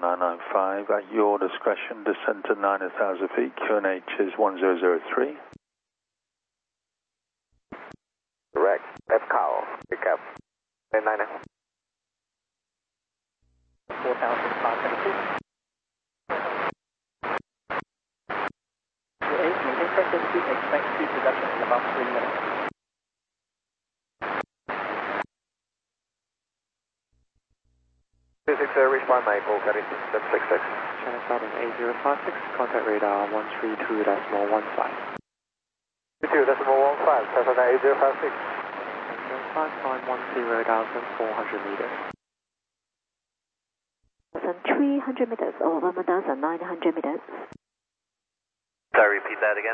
995 at your discretion. Descent to 9,000 feet. QNH is 1003. Correct. F cow. Pick up. 9. 4,500 maintain frequency, expect speed reduction in about 3 minutes. Reach my Michael, carry 766. China Southern 8056, contact radar 132.15. 32.15, Cessna 8056. 5.10,400 meters. 1,300 meters or 1,900 meters. Sorry, repeat that again.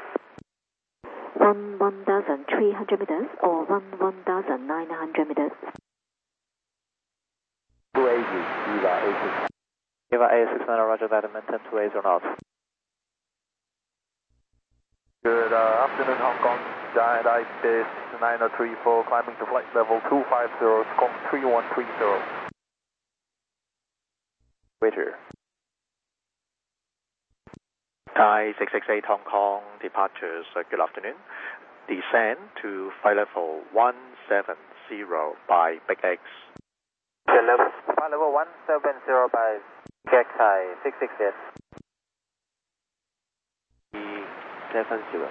1,300 meters or 1,900 meters. 280, Viva A6. Viva A6, roger that, maintain 280 or not. Good afternoon, Hong Kong. Giant Ibis 9034, climbing to flight level 250, Scom 3130. Waiter. Thai 668 Hong Kong departures, good afternoon. Descend to flight level 170 by Big X. Flight level 170 by Big X, Thai 668. 70.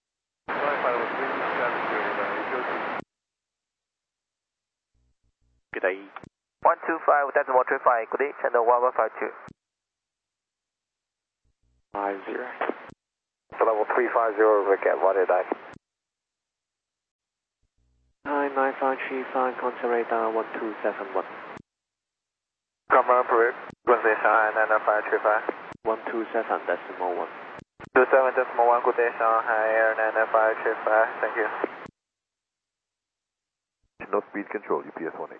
Good day. 125, that's 135, good day, channel 1152. 50. Level 350, Wicket, what did I? 99535, contact radar 1271. Confirm, approved. Good day, Shanghai 99535. 127.1. 27.1, good day, Shanghai Air 99535, thank you. No speed control, UPS 18.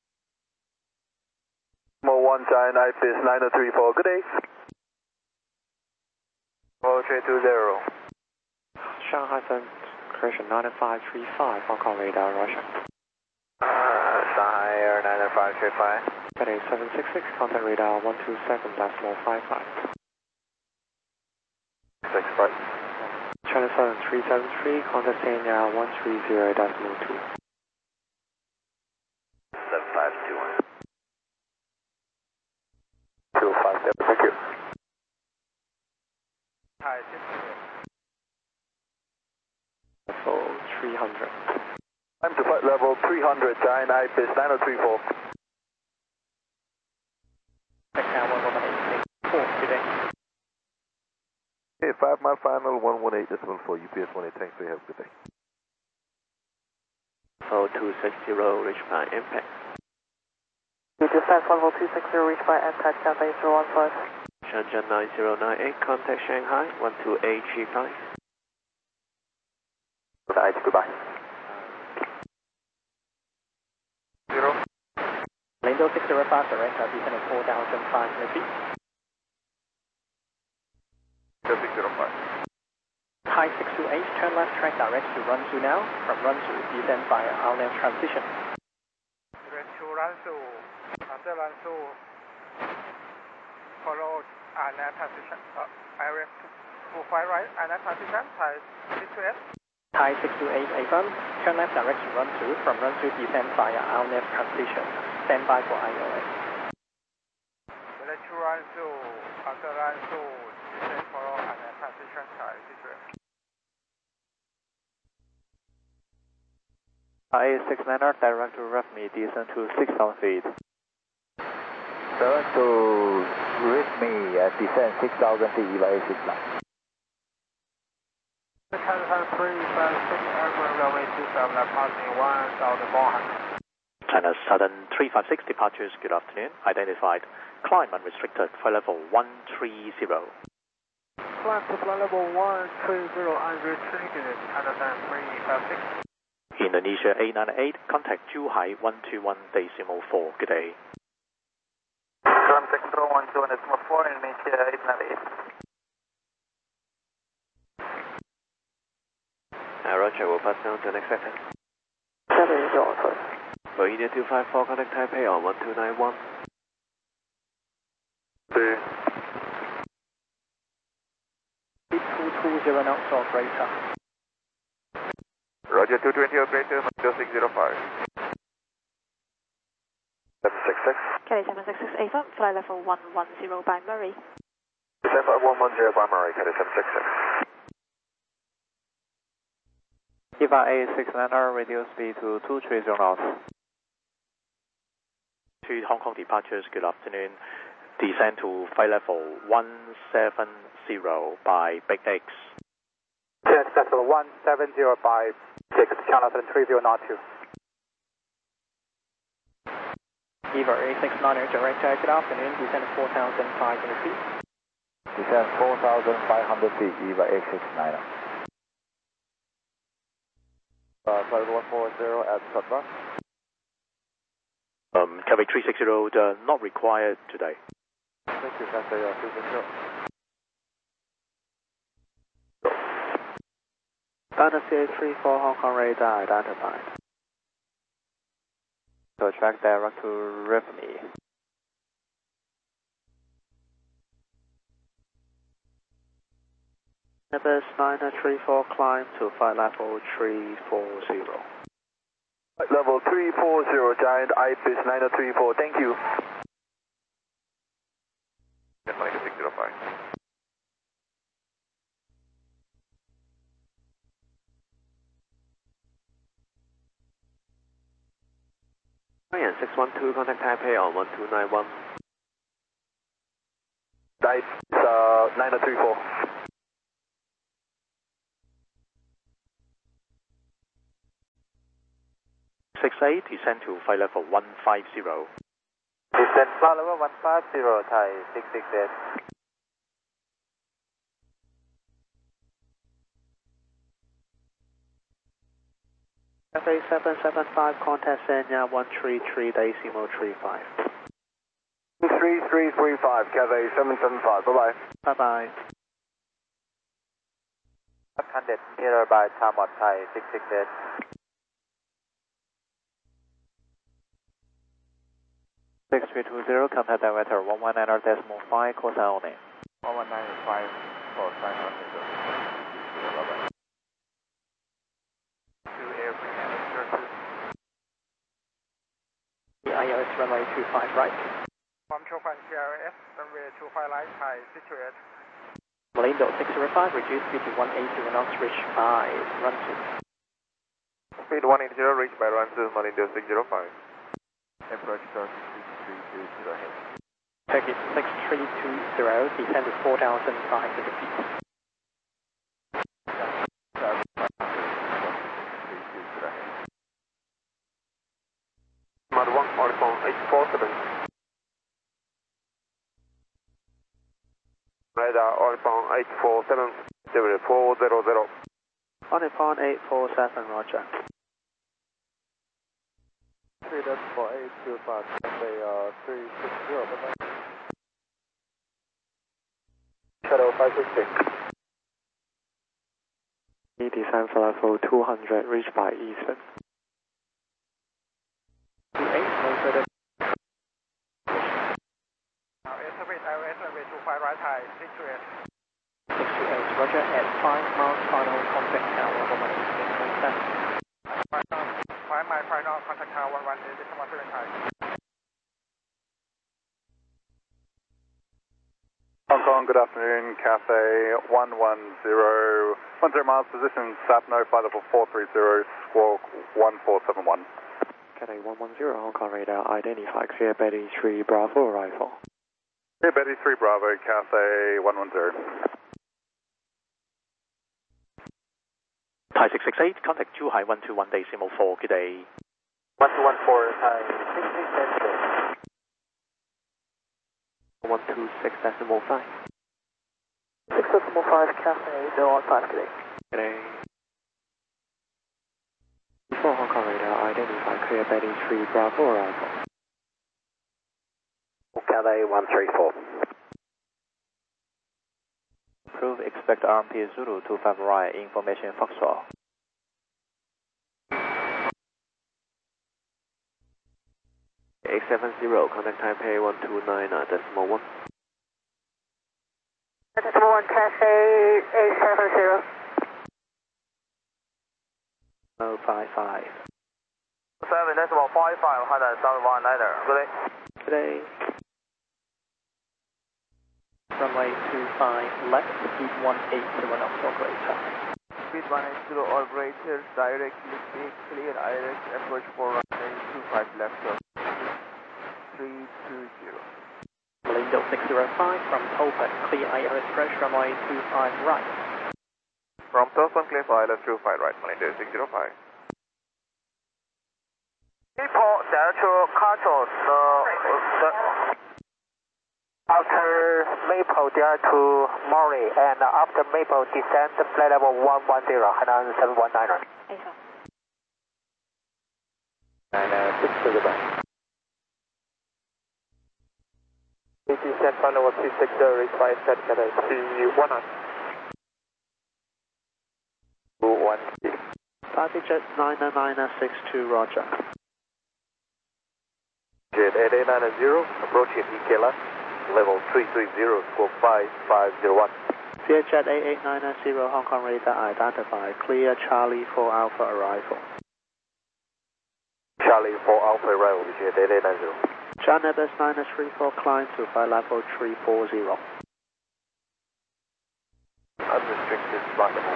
1 Giant Ibis 9034, good day. 0320. Shanghai Sun, correction 9535, Hong Kong radar, Russia. Shanghai Air 99535. That is 766, contact radar 127.55. 65. China Southern 373, contact Sanya 130.2. 7521. 257, thank you. Hi, Level 300. I'm to flight level 300, Giant Ibis 9034. Now 118, good day. Okay, 5 mile final 118.4, UPS 18, thanks for your help, good day. 0260, reach by impact. Descent level 260, reach by impact, Cathay 015. Shenzhen 9098, contact Shanghai 12835. Good night, goodbye. 0. Lindo 605, direct descent at 4,500 feet. 605. Thai 628, turn left track direct to Runsu now. From Runsu, descend via RNAV transition. Direct to Runsu. After Runsu, follow RNAV transition. Area 25 right, RNAV transition, Thai 628. Thai 628, affirm. Turn left direct to Runsu. From Runsu, descend via RNAV transition. Stand by for ILS. Direct to Runsu. After Runsu, descend follow RNAV transition, Thai 628. IA69R, direct to rough me, descend to 6,000 feet. Direct to me at descent 6,000 feet, Viva A69. China 356, Airborne Railway 27, passing 1,400. China Southern 356, departures, good afternoon. Identified. Climb unrestricted, flight level 130. Climb to flight level 130, unrestricted, China 356. Indonesia 898, contact Zhuhai 121.4, good day. Climb to control 121.4, Indonesia 898. Roger, we'll pass down to the next sector. 7 York. For India 254, contact Taipei on 1291. The 220 knots or greater. Roger, 220 or greater, 605. 766. Kelly 766 AFM, flight level 110 by Murray. Descent flight 110 by Murray, Kelly 766. EVA A69R, radio speed to 230 knots. To Hong Kong departures, good afternoon. Descend to flight level 170 by Big X. Descent level 170 by 6, channel 730 knot 2. EVA A69er, director, good afternoon. Descend 4,500 feet. Descend 4,500 feet, EVA A69er. Flight 140 at Sutton. Cathay 360, not required today. Thank you, Cathay 360. Dana CA34 Hong Kong radar identified. So track direct to Rivney. Airbus 934 climb to flight level 340. Level 340, Giant Ibis 934, thank you. 605. Ryan 612, contact Taipei on 1291. Ibis 934. 68, descend to flight level 150. Descent flight level 150, Thai 668. Cathay 775, contact Sanya 133 decimal 35. 3335, Cathay 775, bye-bye. Bye-bye. 100 meter by Tamot, Thai 668. 6320, contact diameter 119.5, cosine only. 119.5 for 500. To airplane ILS runway 25 right. From Chopin CRS, runway 25 right, Thai situate. Malindo 605, reduce speed to 180 knots, reach by run 2. Speed 180, reach by run 2, Malindo 605. Approach 3320 to the head. Turkish 6320, descend to 4,500 feet. Mud 1, Oricon 847. Radar Oricon 847, 0400. On upon 847, roger. 3.4825, Cathay 360, bye-bye. Shadow 566. Descend for level 200, reach by Eastern. 28, no further. Now estimate ILS runway 25 right, Thai situate. 628, roger, at 5 miles final contact tower, 116.7. 5 mile final contact tower 118.7, Thai. Hong Kong, good afternoon. Cathay 110 miles, position Sapno, flight level 430, squawk 1471. Cathay 110, Hong Kong radar identify, clear Betty 3 Bravo arrival. Clear Betty 3 Bravo, Cathay 110. Thai 668, contact 2 high 121 decimal 4, good day. 1214, Thai 668. 126 decimal 5. 6 decimal 5, Cathay, no on 5 today. Good day. 4 Hong Kong radar identify, clear Betty 3 Bravo arrival. Cathay 134. Approve, expect RMP Zulu 25 right, information Foxtrot. A70, contact Taipei 129 decimal 1. Decimal 1 Cathay 870. 055. 7.55, had a 719er. Good day. Good day. Runway 25 left, speed 180 knots, operator. Speed 180 operator, directly speed clear, ILS approach for runway 25 left, 320. Lindo 605 from Tolpan, clear ILS approach, runway 25 right. From Tolpan, clear for ILS 25 right, Lindo 605. People, there to Cartos, After Maple, there to Murray, and after Maple, descend flight level 110, Hainan 719er. 6 to the back. Descend flight level 260, require set Cathay 219. 210. Target 99962, roger. Jet 8890, approaching EK left, level 330, squawk 5501. Vietjet 88990, Hong Kong radar identified. Clear Charlie for Alpha arrival. Charlie 4 Alpha arrival, Jet 8890. John Airbus 934, climb to flight level 340. Unrestricted flight level.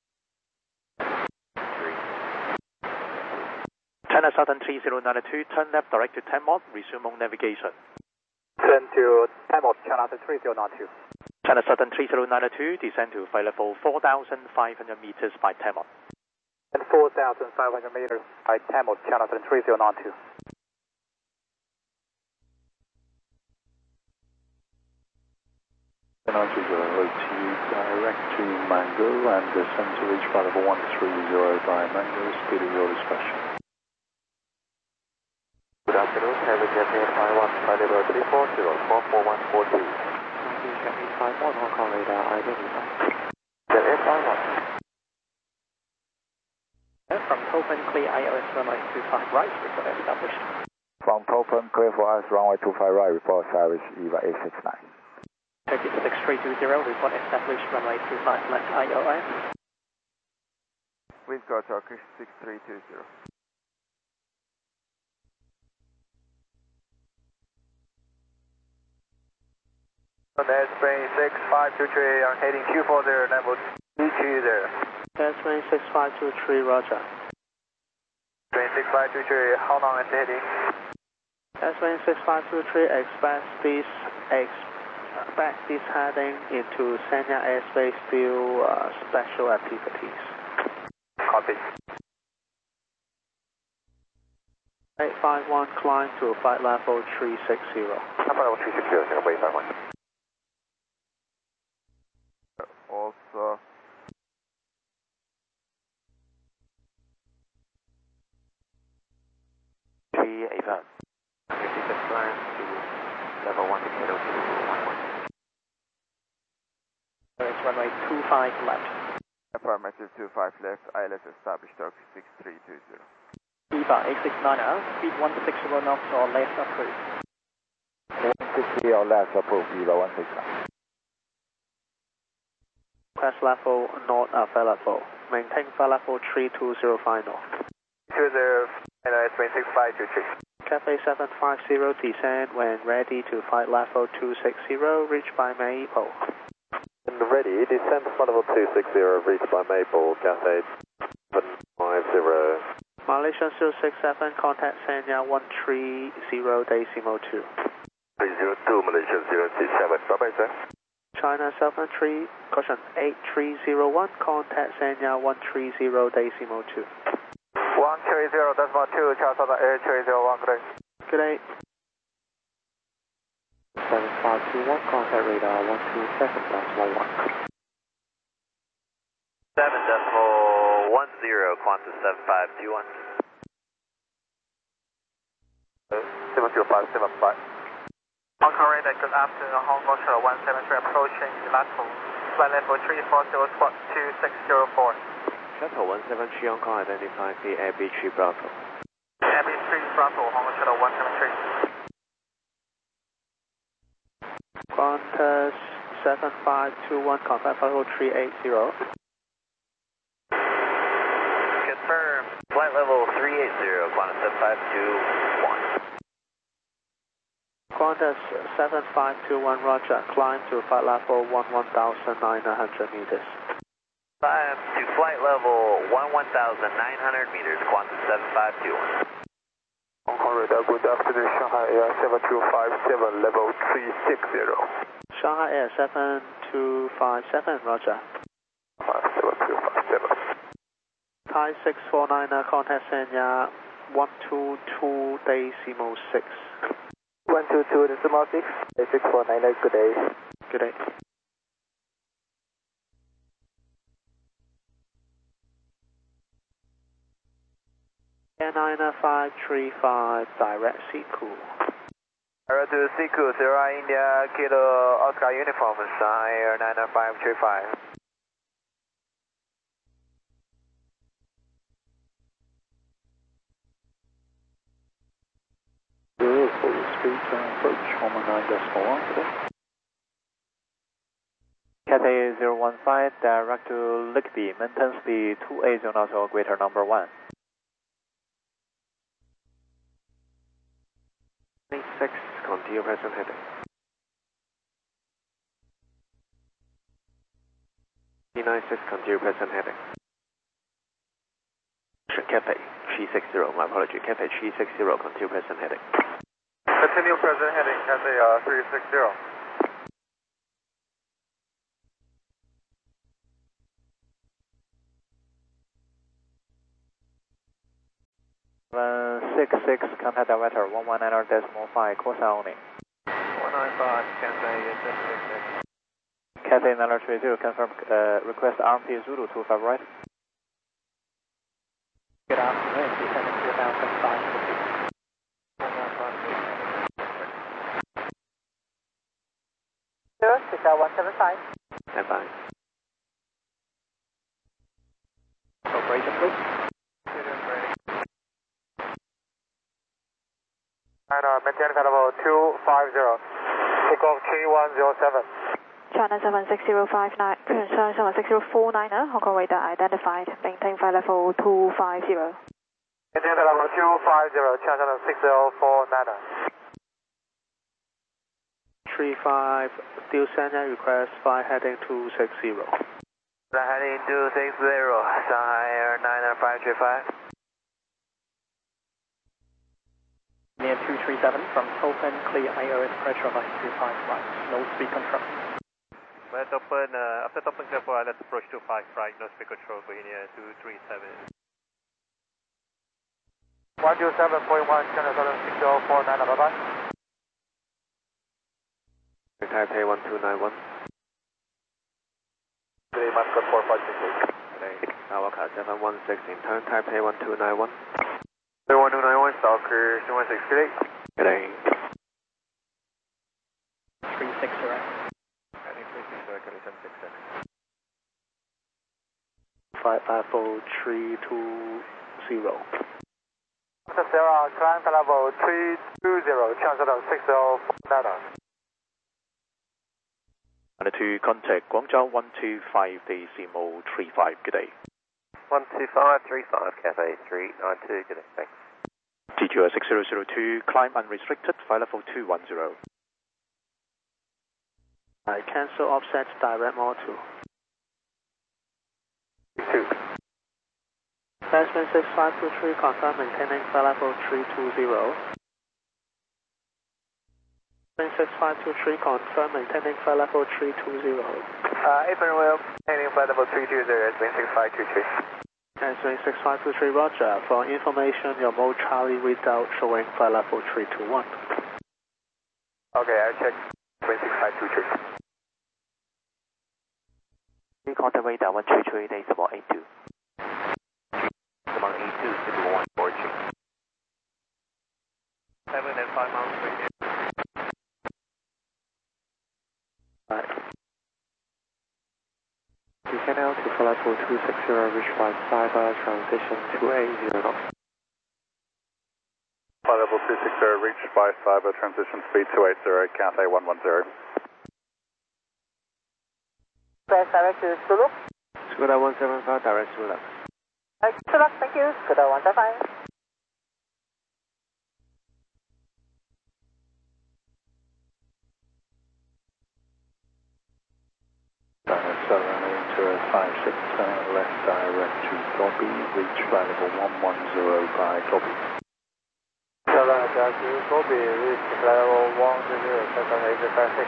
China Southern 3092, turn left direct to 10 mod, resume on navigation. Turn to 10 mod, China 3092. China Southern 3092, descend to flight level 4,500 meters by 10 mod. And 4,500 meters by 10 mod, China 3092. Direct to Mango and descend to reach flight level 130 by Mango, speed at your discretion. Good afternoon, have a Jet 851, flight level 340, 44142. Jet 851, Hong Kong radar identified. Jet 851. From Tolpan, clear ILS runway 25 right, report established. From Tolpan, clear for us, runway 25 right, report service EVA 869. Turkish 6320, report established, runway 25 left ILS. With go Turkish 6320. On the S-Plane 6523, I'm heading Q40, level 220. Airsplane 6523, roger. Plane 6523, how long is heading? Airsplane 6523, expect this heading into Sanya airspace due special activities. Copy. 851, climb to flight level 360. Flight level 360, Singapore 851. Also, T85. 56 climb to level 1 to 1. It's runway 25 left. affirmative 25 left, ILS established Turkish 6320. EVA 869, speed 160 knots or less approved. 160 or less approved, EVA 169. Request level not available. Maintain flight level 320 final. 20, and S-Plane 6523. Cathay 750, descend when ready to flight level 260, reach by Maple. And ready, descend flight level 260, reached by Maple, Cathay 750. Malaysian 067, contact Sanya 130.2. 302, Malaysia 067, bye-bye sir. China 73, caution 8301, contact Sanya 130.2. 130.2, China Southern 8301, good day. Good day. 7521, contact radar 127.11. 7.10, Qantas 7521. 70575. Hong Kong radar, good afternoon, Hong Kong Shuttle 173 approaching Lateral, flight level 340, squawk 2604. Shuttle 173, Hong Kong identified the AB3 Bravo. AB3 Bravo, Hong Kong Shuttle 173. Qantas 7521, confirm flight level 380. Confirm, flight level 380, Qantas 7521. Qantas 7521, roger, climb to flight level 11,900 meters. Climb to flight level 11,900 meters, Qantas 7521. Hong Kong radar, good afternoon, Shanghai Air 7257, level 360. Shanghai Air 7257, roger. 7257. Thai 649, contact Sanya 122.6. 122.6, 649, good day. Good day. Air 535, direct Siku. Air to Siku, Sierra India, Kilo Oscar Uniform, Shanghai Air 90535. Full speed approach, Homa 9.1 today. Cathay 015, direct to Lickby, maintain speed 280 knots or greater, number 1. 86, continue present heading. 96, continue present heading. Cathay 360, my apology, Cathay 360, continue present heading. Continue present heading, Cathay 360. Six, contact director 119.5, call sign only. 195, Cathay 666. Cathay 930, confirm request RMP Zulu 25 right. Good afternoon, descending 2005. 175. Stand by. Operation please. And maintain flight level 250. Takeoff 3107. China 76059, 76049, Hong Kong radar identified. Maintain flight level 250. Maintain flight level 250, China 76049. 35, Deal Sanya request flight heading 260. Flight heading 260, Shanghai Air 90535. Near 237 from open, clear IOS pressure line 25 right, no speed control. Let's open, after topping level, let's approach 25 right, no speed control, Virginia 237. 127.1, China 76049, bye-bye. Taipei 1291. Today, Mascot 4568. Today, Awaka 7116, turn Taipei 1291. 1291, Stalker 2168. Good day. 360. Flight level 320. Sierra, climb to level 320, chance of 6049. And to contact Guangzhou 125 decimal 35, good day. 12535, Cathay 392, good day, thanks. TQS 6002, climb unrestricted, flight level 210. I cancel offset direct mode 2. 2. Management 6523, confirm maintaining flight level 320. 6523, confirm maintaining flight level 320. Apron wheel, maintaining flight level 320, Swing 6523. And Swing 6523, roger. For information, your mode Charlie readout showing flight level 321. Okay, I checked Swing 6523. Contact radar 133 decimal 82. Among E2, decimal 142. 7 and 5 miles per minute. Right. Descend out to flight level 260, reach by cyber, transition 280 knots. Flight level 260, reached by cyber, transition speed 280, Cathay 110. Press direct to Zulu. Skoda 175, direct Zulu. Zulu, thank you. Skoda 175. Into a 56 left direct to copy, reach flight level 110 by copy. Southern to copy, reach flight level 110, Southern 8056.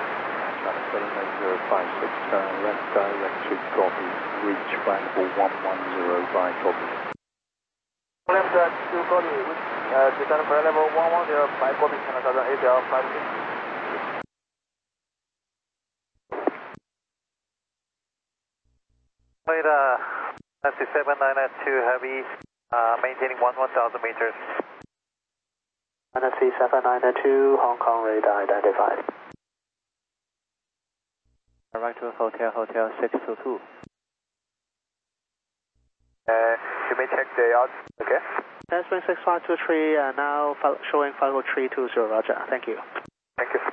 7056, left direct to copy, reach flight level 110 by copy. Left to copy, descend flight level 110 by copy, Southern ACL56. Nancy 792 Heavy, maintaining 1000 meters. Nancy 792, Hong Kong radar identified. Direct to Hotel 622. You may check the odds, okay? Spring 6523, now showing flight level 320, roger, thank you. Thank you.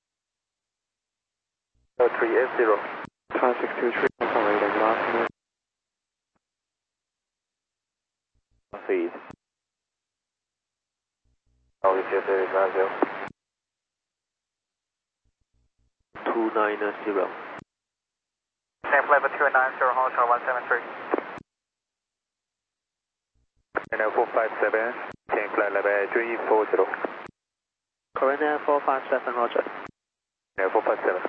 380. 5623, Hong Kong radar, good afternoon. Feed. Oh, it's just 290. 290. Same level 290, Hotel 173. And 457, change flight level 340. Korean 457, roger. 457.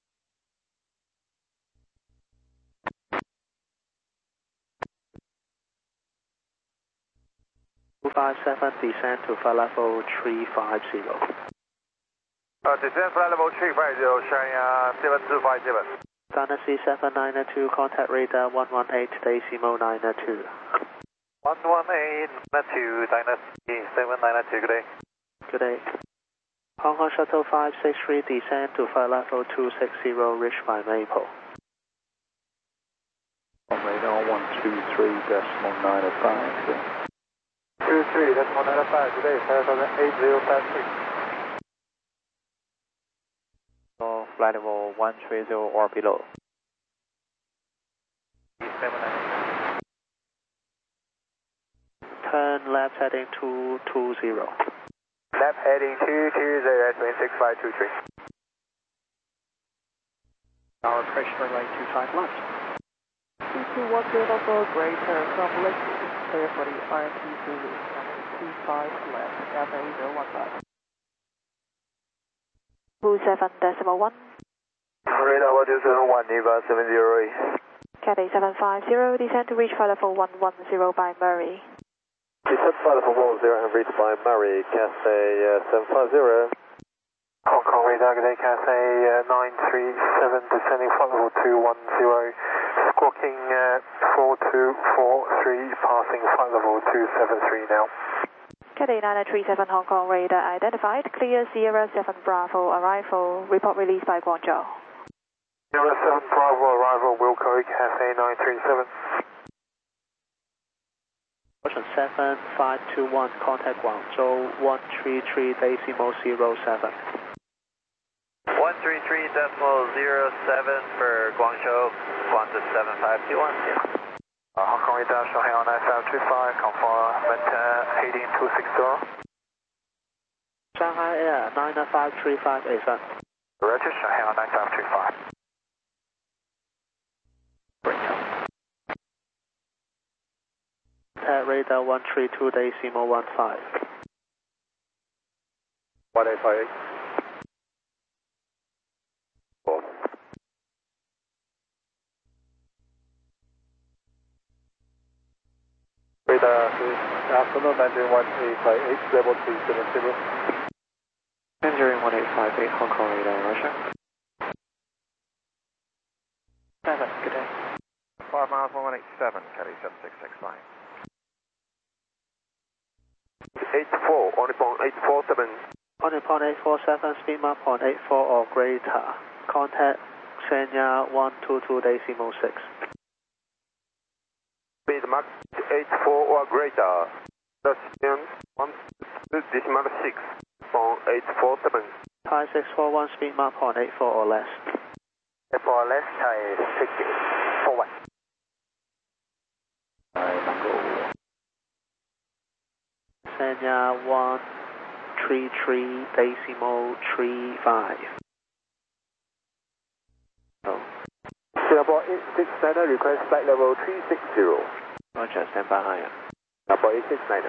257, descend to flight level 350. Descend flight level 350, Cheyenne 7257. Dynasty 792, contact radar 118, decimal 92. 11892, Dynasty 792, good day. Good day. Hong Kong Shuttle 563, descend to flight level 260, reached by Maple. On radar 123.905. 23.905, today, 8056. So flight level 130 or below. 792. Turn left heading 220. Left heading 220, Spring 6523. Our pressure runway 25 left. 2210 Alpha, greater from Lake, clear for the IMT Zulu, 25 left, Alpha 8015. 27.1. Radar 121, Neva 708. Cathay 750, descend to reach flight level 110 by Murray. Descend flight level 110 and reach by Murray, Cathay 750. Hong Kong radar, good day, Cathay 937, descending flight level 210, squawking 4243, passing flight level 273 now. Cathay 937 Hong Kong radar identified, clear Sierra 7 Bravo arrival, report released by Guangzhou. Sierra 7 Bravo arrival, Wilco, Cathay 937. Ocean 7521, contact Guangzhou 133.07. 133.07 for Guangzhou, Guangzhou 7521. Hong Kong radar, Shanghai 9525, confirm heading 260. Shanghai Air 99535 ASUN. Roger, Shanghai 9535. At radar 132.15. 1858. Radar, good afternoon, Mandarin 1858, level 370. Mandarin 1858, Hong Kong radar, Russia. 7, good day. 5 miles 1187, Caddy 7665. 84, only point 847. On upon 847, speed mark on 84 or greater. Contact Senya 122.6. Speed mark 84 or greater. Decimal 6 on 847. Thai 641, speed mark on 84 or less. For less Thai 641. Sanya 133.35. Oh. Singapore 8690 request flight level 360. Roger, stand by higher. Singapore 8690.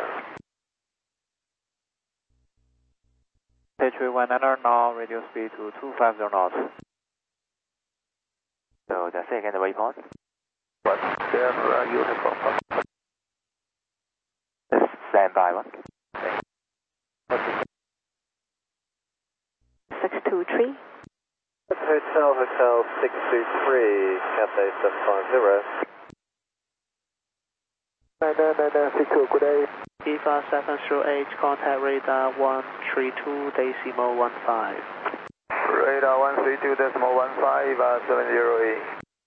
H319 now, radio speed to 250 knots. So that's it again, the waypoint. But they're uniform. Stand by one. 623. Hotel 623, Cathay 750. 9962, good day. EVA 708, contact radar 132.15. Radar 132.15, 70E.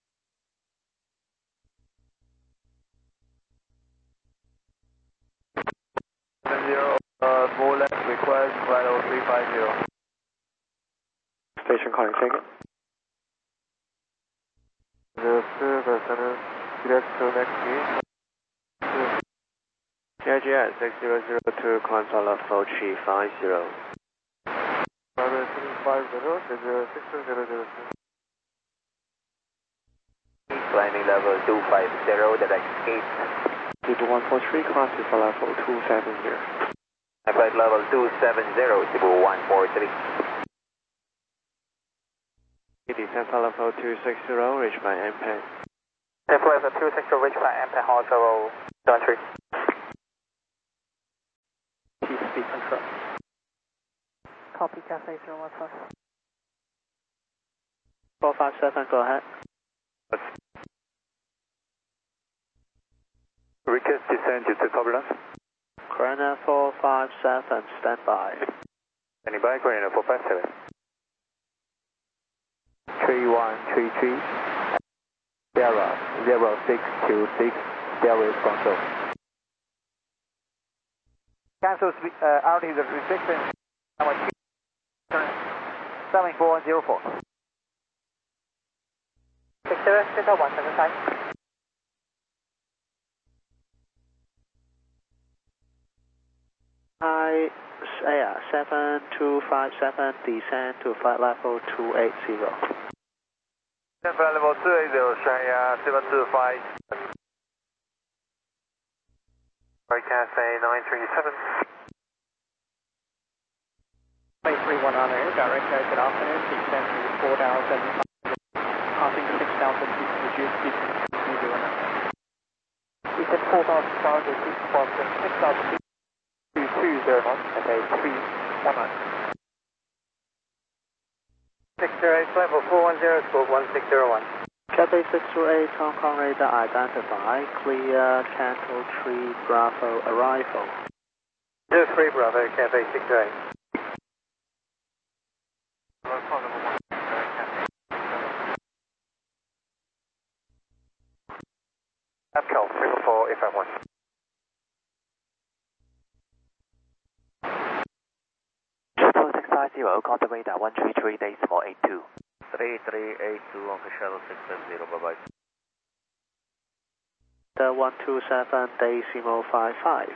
70, small left request, flight level 350. Station calling taken. Direct to next week. JGS 6002, contact level 350. 350, Climbing level 250, direct 8. People 143, contact level 270. Flight level 270, Cebu 143. Descent level 260, reached by MPAN. Flight level 260, reached by MPAN, Hall 073. Speed control. Copy, Cathay 015. 457, go ahead. Request descent to turbulence. Corona 457, stand by. Standing by, Corona 457. 3133, Sierra 0626, Delaware control. Cancel altitude restriction, 74104. 175. Hi, 7257, descend to flight level 280. Flight level 280, Shaya 725. Cathay 937. 331 on air, direct good afternoon, descend to 4,000, passing 6,000 feet, reduce speed to 209. Descend 4,000, passing 6,000 feet to 209, Cathay 319. 608, level 410, scope 1601. Cathay 628, Hong Kong radar identify, clear, Canto 3, Bravo, arrival. 03 Bravo, Cathay 608. Apcal 344, FM1. Triple 650, contact radar 133.82. 3382 on the shuttle 670, bye bye. The 127.55.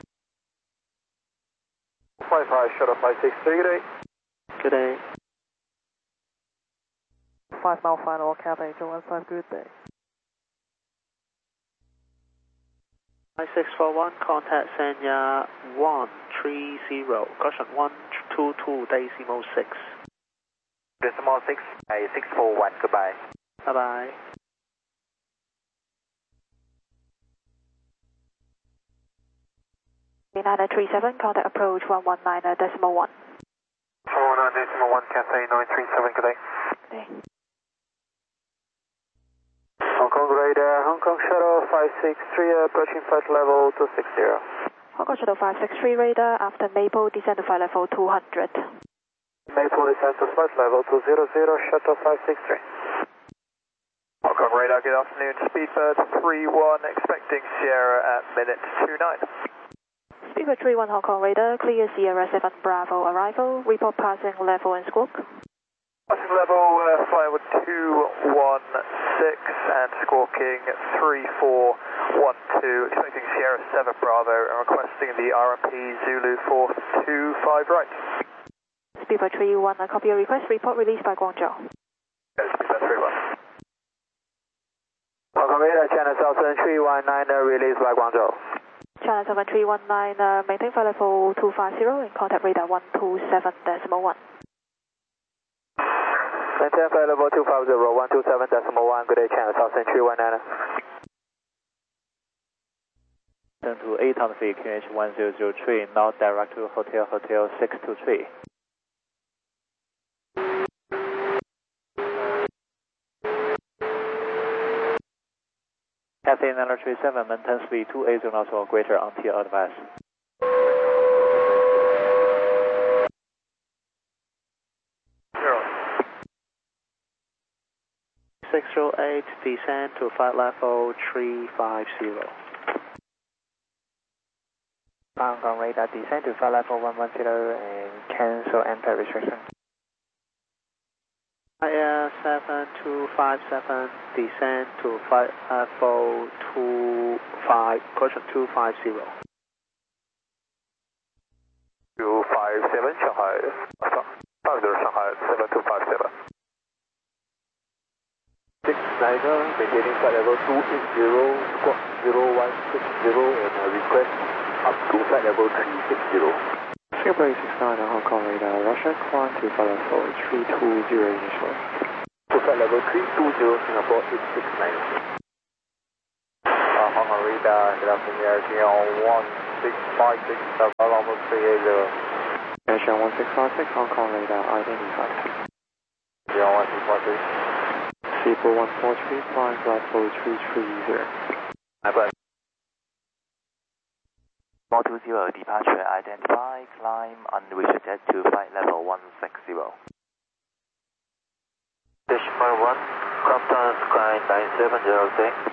55, shuttle 563, good day. Good day. 5 mile final, Cathay 015, good day. 5641, contact Sanya 130, caution 122.6. Decimal 6, 641, goodbye. Bye bye. United 37, contact approach 119.1. 419.1, Cathay 937, good day. Okay. Hong Kong radar, Hong Kong shuttle 563, approaching flight level 260. Hong Kong Shuttle 563 radar, after Maple, descend to flight level 200. Maple descent to flight level 200, shuttle 563. Hong Kong radar, good afternoon. Speedbird 31, expecting Sierra at minute 29. Speedbird 31 Hong Kong radar, clear Sierra 7 Bravo arrival, report passing level and squawk. Passing level, fly level 216 and squawking 3412, expecting Sierra 7 Bravo and requesting the RMP Zulu 425 right. Speedbird 31, I copy your request. Report released by Guangzhou. Yes, Speedbird 31. Hong Kong radar channel 7319 released by Guangzhou. Channel 7319, maintain flight level 250 and contact radar 127.1. Maintain flight level 250, 127.1, good day channel 7319. Turn to 8 on feet, QNH 1003, now direct to Hotel 623. Cathay 937, maintain speed 280 knots or greater until advice. 608, descend to flight level 350. Hong Kong radar, descend to flight level 110 and cancel enter restriction. Air 7257, descend to flight level 250. 257 Shanghai, 50 Shanghai, 7257. 69er, maintaining flight level 280, squawk 0160 and request up to flight level 360. Speedbird 69 Hong Kong radar, Russia climb to flight level 320 initial. To flight level 320, Singapore 869. Hong Kong radar, good afternoon, Air on 1656, level 380. Air 1656 Hong Kong radar, identified. Air 1656. Seaport 143, flying flight level 330. Small 20, departure identified, climb unrestricted to flight level 160. Decimal 1, Crompton Sky 970.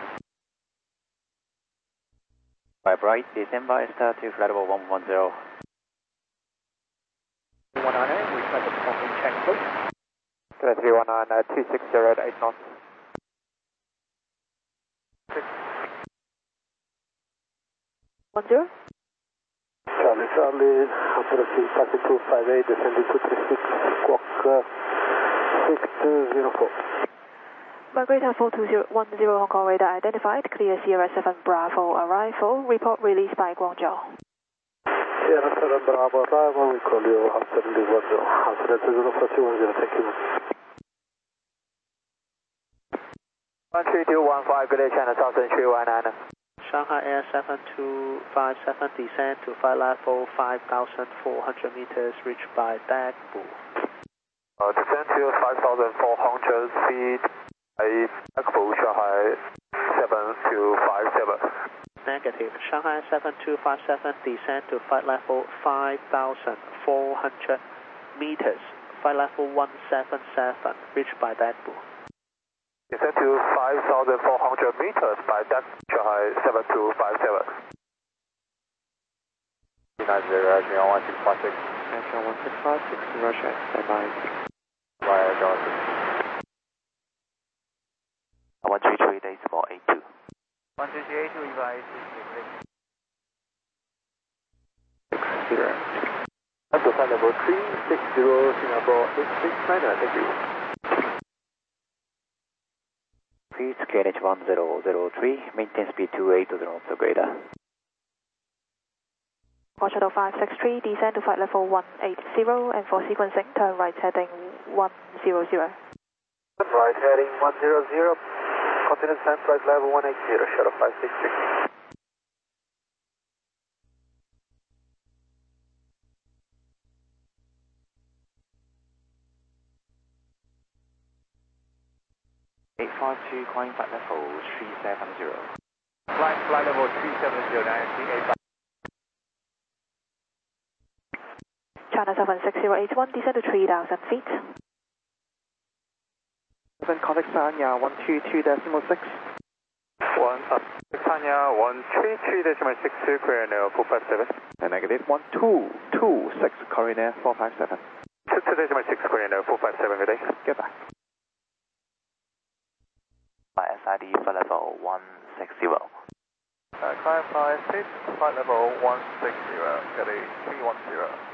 By bright, descend by start to flight level 110. 190, request a parking check, please. 319, 260 at 8 knots. 10? Charlie, approaching passing 258, descending 236, squawk 6204. Migrator 4210 Hong Kong radar identified, clear Sierra 7 Bravo arrival, report released by Guangzhou. Sierra 7 Bravo arrival, we call you after the 10, after the 0410, thank you. 13215, good day channel 7319. Shanghai Air 7257, descend to flight level 5,400 meters, reached by Dagbu. Descend to 5,400 feet, Dagbu, Shanghai 7257. Negative. Shanghai 7257, descend to flight level 5,400 meters, flight level 177, reached by Dagbu. Descend to 5,400 meters by Dagbu, Shanghai 7257. 90, Air 1656. Air 1656, Russia, standby. Air 133.82. 133.82, advise. 60. Up to flight level 360, Singapore 869, thank you. Please QNH 1003, maintain speed 280 knots or greater. Shuttle 563, descend to flight level 180 and for sequencing, turn right heading 100. Right heading 100, continue descent flight level 180, shuttle 563. Climbing flight level 370. Flight level 370, 98. China 76081, descend to 3,000 feet. 7 contact Sanya 122.6. Tanya 133.62, Korean Air 457. And negative 1226, Korean Air 457. 2.6, Korean Air 457, good day. Get back. SID flight level 160. Climb 56, flight level 160, Getty 310.